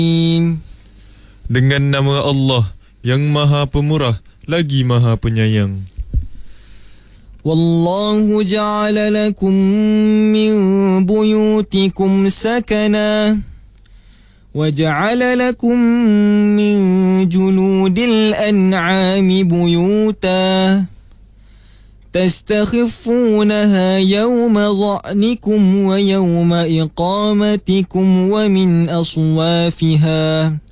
Dengan nama Allah yang Maha Pemurah lagi Maha Penyayang. Wallahu ja'ala lakum min buyutikum sakana wa ja'ala lakum min juludil an'ami buyuta تستخفونها يوم ظعنكم ويوم إقامتكم ومن أصوافها